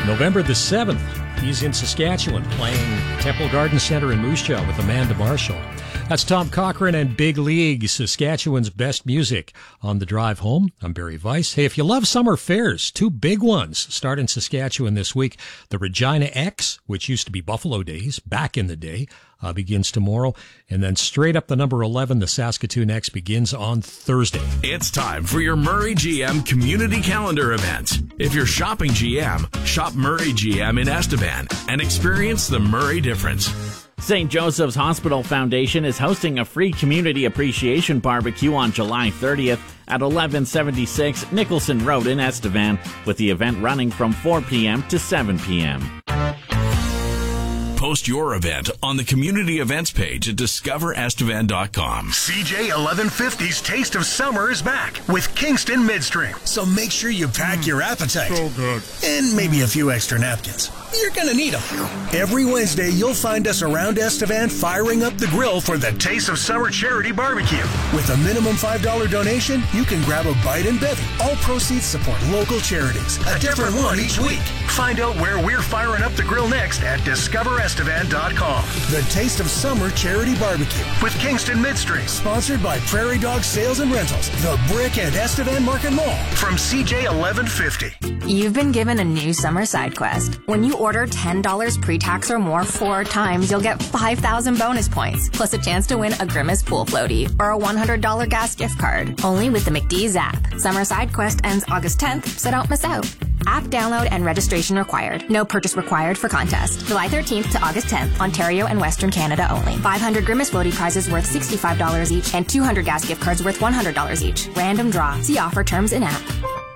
November the 7th, he's in Saskatchewan playing Temple Garden Centre in Moose Jaw with Amanda Marshall. That's Tom Cochrane and Big League, Saskatchewan's best music. On the drive home, I'm Barry Weiss. Hey, if you love summer fairs, two big ones start in Saskatchewan this week. The Regina X, which used to be Buffalo Days back in the day, begins tomorrow. And then straight up the number 11, the Saskatoon X begins on Thursday. It's time for your Murray GM Community Calendar event. If you're shopping GM, shop Murray GM in Estevan and experience the Murray difference. St. Joseph's Hospital Foundation is hosting a free community appreciation barbecue on July 30th at 1176 Nicholson Road in Estevan, with the event running from 4 p.m. to 7 p.m. Post your event on the community events page at discoverestevan.com. CJ 1150's Taste of Summer is back with Kingston Midstream. So make sure you pack your appetite. So good. And maybe a few extra napkins. You're going to need them. Every Wednesday, you'll find us around Estevan firing up the grill for the Taste of Summer Charity Barbecue. With a minimum $5 donation, you can grab a bite and bevy. All proceeds support local charities. A different one each week. Find out where we're firing up the grill next at discoverestevan.com. The Taste of Summer Charity Barbecue with Kingston Midstream. Sponsored by Prairie Dog Sales and Rentals, the Brick and Estevan Market Mall. From CJ 1150. You've been given a new summer side quest. When you order $10 pre-tax or more 4 times, you'll get 5,000 bonus points, plus a chance to win a Grimace pool floaty or a $100 gas gift card. Only with the McDee's app. Summer side quest ends August 10th, so don't miss out. App download and registration required. No purchase required for contest. July 13th to August 10th, Ontario and Western Canada only. 500 Grimace floaty prizes worth $65 each and 200 gas gift cards worth $100 each. Random draw. See offer terms in app.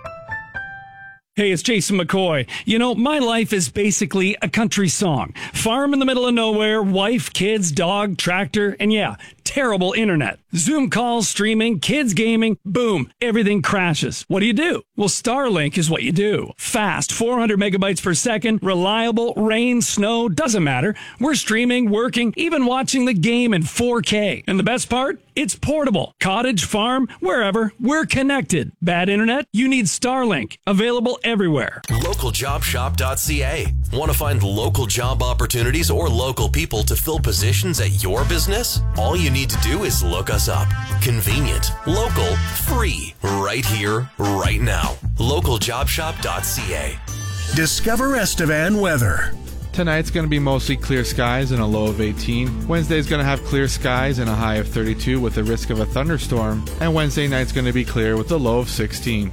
Hey, it's Jason McCoy. You know, my life is basically a country song. Farm in the middle of nowhere, wife, kids, dog, tractor, and yeah, terrible internet. Zoom calls, streaming, kids gaming, boom, everything crashes. What do? Well, Starlink is what you do. Fast, 400 megabytes per second, reliable, rain, snow, doesn't matter. We're streaming, working, even watching the game in 4K. And the best part? It's portable. Cottage, farm, wherever, we're connected. Bad internet? You need Starlink. Available everywhere. LocalJobShop.ca. Want to find local job opportunities or local people to fill positions at your business? All you need to do is look us up. Convenient, local, free, right here, right now. LocalJobShop.ca. Discover Estevan weather. Tonight's going to be mostly clear skies and a low of 18. Wednesday's going to have clear skies and a high of 32 with a risk of a thunderstorm. And Wednesday night's going to be clear with a low of 16.